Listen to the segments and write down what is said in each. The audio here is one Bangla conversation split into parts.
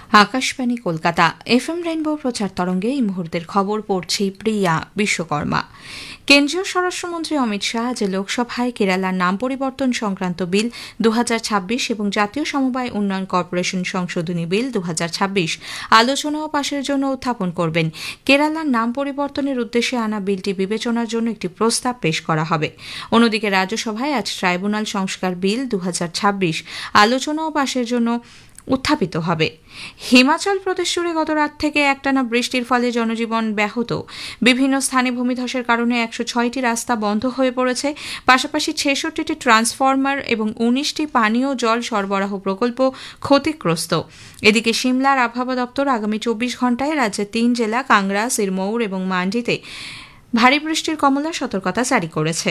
আকাশবাণী কলকাতা এফএম রেইনবো প্রচার তরঙ্গে এই মুহূর্তের খবর পড়ছি প্রিয়া বিশ্বকর্মা। কেন্দ্রীয় স্বরাষ্ট্রমন্ত্রী অমিত শাহ আজ লোকসভায় কেরালার নাম পরিবর্তন সংক্রান্ত বিল 2026 এবং জাতীয় সমবায় উন্নয়ন কর্পোরেশন সংশোধনী বিল 2026 আলোচনা ও পাশের জন্য উত্থাপন করবেন। কেরালার নাম পরিবর্তনের উদ্দেশ্যে আনা বিলটি বিবেচনার জন্য একটি প্রস্তাব পেশ করা হবে। অন্যদিকে রাজ্যসভায় আজ ট্রাইব্যুনাল সংস্কার বিল 2026 আলোচনা ও পাশের জন্য উত্থাপিত হবে। হিমাচল প্রদেশ জুড়ে গত রাত থেকে একটানা বৃষ্টির ফলে জনজীবন ব্যাহত। বিভিন্ন স্থানে ভূমিধসের কারণে 106টি রাস্তা বন্ধ হয়ে পড়েছে। পাশাপাশি 66টি ট্রান্সফরমার এবং 19টি পানীয় জল সরবরাহ প্রকল্প ক্ষতিগ্রস্ত। এদিকে সিমলার আবহাওয়া দপ্তর আগামী 24 ঘণ্টায় রাজ্যের 3 জেলা কাংড়া, সিরমৌর এবং মান্ডিতে ভারী বৃষ্টির কমলা সতর্কতা জারি করেছে।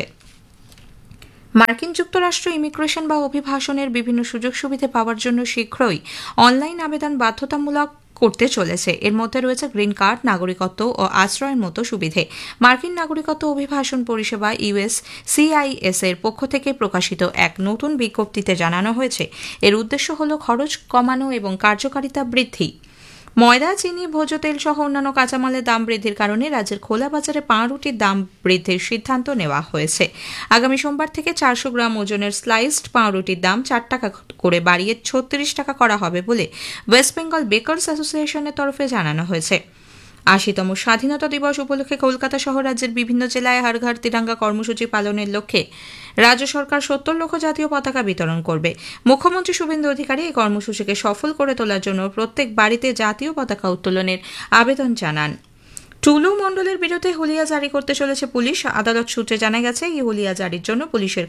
মার্কিন যুক্তরাষ্ট্র ইমিগ্রেশন বা অভিবাসনের বিভিন্ন সুযোগ সুবিধা পাওয়ার জন্য শীঘ্রই অনলাইন আবেদন বাধ্যতামূলক করতে চলেছে। এর মধ্যে রয়েছে গ্রিন কার্ড, নাগরিকত্ব ও আশ্রয়ের মতো সুবিধে। মার্কিন নাগরিকত্ব অভিবাসন পরিষেবা ইউএসসিআইএস এর পক্ষ থেকে প্রকাশিত এক নতুন বিজ্ঞপ্তিতে জানানো হয়েছে, এর উদ্দেশ্য হল খরচ কমানো এবং কার্যকারিতা বৃদ্ধি। ময়দা, চিনি, ভোজ্য তেল সহ অন্যান্য কাঁচামালের দাম বৃদ্ধির কারণে রাজ্যের খোলা বাজারে পাউরুটির দাম বৃদ্ধির সিদ্ধান্ত নেওয়া হয়েছে। আগামী সোমবার থেকে 400 গ্রাম ওজনের স্লাইসড পাউরুটির দাম 4 টাকা করে বাড়িয়ে 36 টাকা করা হবে বলে ওয়েস্ট বেঙ্গল বেকার্স অ্যাসোসিয়েশনের তরফে জানানো হয়েছে। 80তম স্বাধীনতা দিবস উপলক্ষে কলকাতা সহ রাজ্যের বিভিন্ন জেলায় হর ঘর তিরঙ্গা কর্মসূচি পালনের লক্ষ্যে রাজ্য সরকার 70 লক্ষ জাতীয় পতাকা বিতরণ করবে। মুখ্যমন্ত্রী শুভেন্দু অধিকারী এই কর্মসূচিকে সফল করে তোলার জন্য প্রত্যেক বাড়িতে জাতীয় পতাকা উত্তোলনের আবেদন জানান। টুলু মণ্ডলের বিরুদ্ধে হুলিয়া জারি করতে চলেছে পুলিশ। আদালত সূত্রে জানা গেছে, এই হুলিয়া জারির জন্য পুলিশের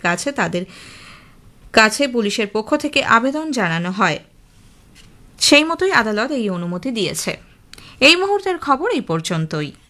কাছে পুলিশের পক্ষ থেকে আবেদন জানানো হয়। সেই মতোই আদালত এই অনুমতি দিয়েছে। এই মুহূর্তের খবর এই পর্যন্তই।